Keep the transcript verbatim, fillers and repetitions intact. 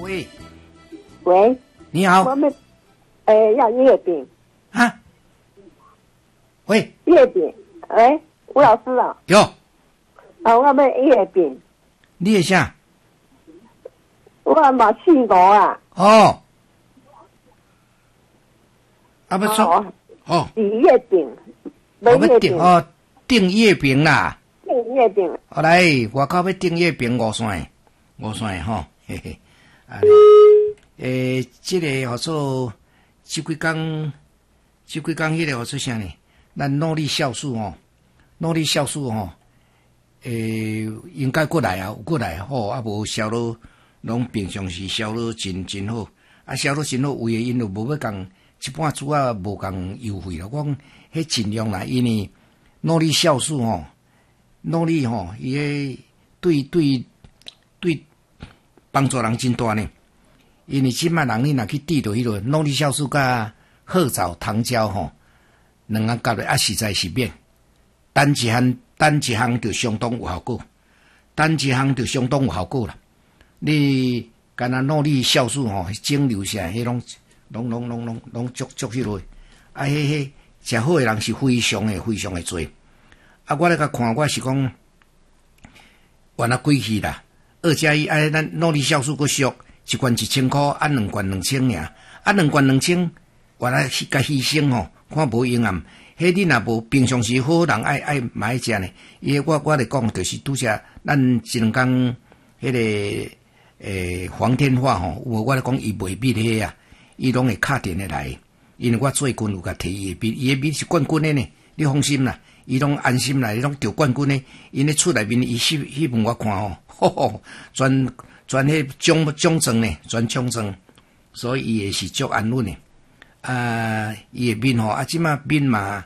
喂， 喂， 你好。 我们诶要月饼啊？喂， 月饼，喂，吴老师啊。 有。 啊，我们月饼。 你的啥？ 我嘛四五啊。 哦。啊，不错。哦。 是月饼， 我要订哦，订月饼啦。 订月饼。 好来，外口要订月饼五线，五线吼，嘿嘿。啊，诶，这个好做，这几工，这几工迄个好做啥呢？咱努力酵素吼，努力酵素吼，诶，应该过来啊，有过来吼，啊无销落，拢平常时销落真真好，啊销落真好，为因就无要共一半主啊无共优惠咯。我讲迄尽量啦，因为努力酵素吼，努力吼，伊个对对对帮助人真大呢。因为即摆人你若去滴到迄落努力酵素甲褐藻糖胶吼。两个夹落啊，实在是免单一项，单一项就相当有效果，单一项就相当有效果啦。你干那努力酵素吼，蒸馏下，迄拢拢拢拢拢拢足足迄落，啊，迄迄食好诶人是非常诶非常诶多。啊，我咧甲看，我是讲原来贵去啦，二加一，啊，咱努力酵素个俗，一罐一千箍，啊，两罐两千尔，啊，两罐两千，原来甲牺牲吼。看无营养，迄你若无平常时好人爱爱买食呢。伊我我来讲，就是拄则咱一两工迄个诶黄天化吼，有我来讲伊卖米迄啊，伊拢会敲电的来，因为我最近有甲摕伊的米，伊的米是冠军的呢，你放心啦，伊拢安心啦，伊拢得冠军的，因咧厝内面伊翕翕问我看吼，吼吼，全全迄奖奖状呢，全奖状，所以伊也是足安稳的。啊，伊诶面吼，啊，即马面嘛，